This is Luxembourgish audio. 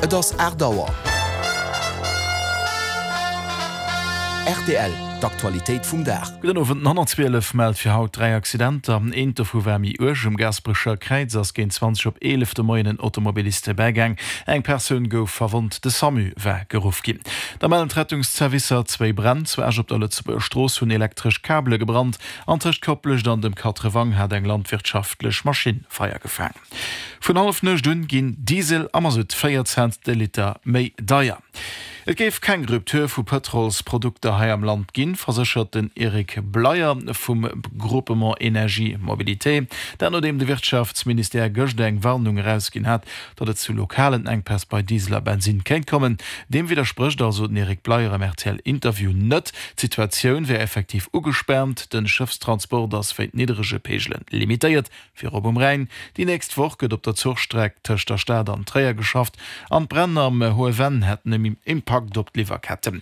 Et ass Erdauer. RTL, d'Aktualitéit vum Dach. Den over 112 meldt fir haut 3 Accidenter. Enter vu wärmi urgem Gasbrecher Kreiz ass gen 20 op 11. Mai en Automobiliste beigang. Eng Persoun gouf verwunt de Samu wär geruf gin. Der Rettungsservicer 2 Brand, 2 op der Lützeburger Stross hunn elektrisch Kable gebrannt, anrecht kopplech an dem Katrewang hat eng landwirtschaftlech Maschine feier gefangen. Vun half nøch dun ginn Diesel ammersut 4 Cent de Liter méi daier. Et géif kein Rupteur vu Petrolsprodukte hai am Land ginn, versichert den Erik Bleier vum Groupement Energie Mobilité, der no dem de Wirtschaftsminister Göchte eng Warnung rausginn hat, dat et zu lokalen Engpass bei Dieseler Benzin kennt kommen. Dem widerspricht also den Erik Bleier am RTL Interview net. Situationun wär effektiv ugesperrt, den Schiffstransport ass fir niederege Pegelen limitiert fir op Rhein. Die nächst Woche gët op der Zugstreck tëcht der Staat an Träier geschafft. An Brenner am Hohe Wenn hätten im Impact op Lieferketten.